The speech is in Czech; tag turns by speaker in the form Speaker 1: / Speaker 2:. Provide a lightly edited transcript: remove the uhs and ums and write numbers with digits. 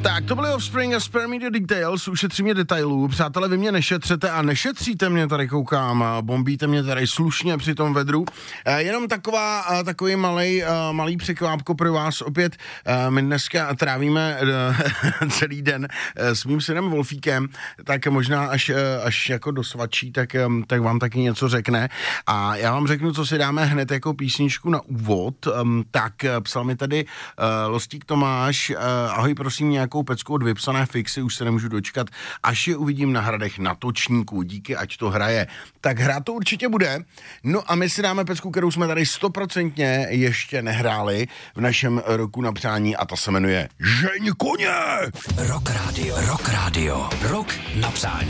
Speaker 1: Tak, to byly Offspring a Spare Me the Details, ušetří mě detailů. Přátelé, vy mě nešetřete a nešetříte mě, tady koukám, bombíte mě tady slušně při tom vedru. Jenom takový malý překvápko pro vás opět. My dneska trávíme celý den s mým synem Wolfíkem, tak možná až jako dosvačí, tak vám taky něco řekne. A já vám řeknu, co si dáme hned jako písničku na úvod. Tak psal mi tady Lostík Tomáš, ahoj, prosím, nějakou pecku od Vypsané fixy, už se nemůžu dočkat, až je uvidím na hradech na Točníku, díky, ať to hraje. Tak hrát to určitě bude. No a my si dáme pecku, kterou jsme tady 100% ještě nehráli v našem roku na přání a ta se jmenuje Žeň koně!
Speaker 2: Rock Radio, rok na přání.